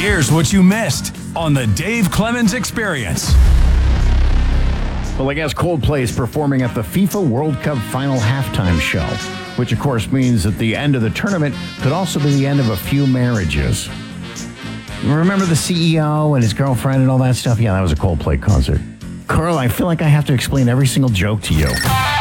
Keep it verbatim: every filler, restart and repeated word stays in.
Here's what you missed on the Dave Clemens Experience. Well, I guess Coldplay is performing at the FIFA World Cup final halftime show, which of course means that the end of the tournament could also be the end of a few marriages. Remember the C E O and his girlfriend and all that stuff? Yeah, that was a Coldplay concert. Carl, I feel like I have to explain every single joke to you.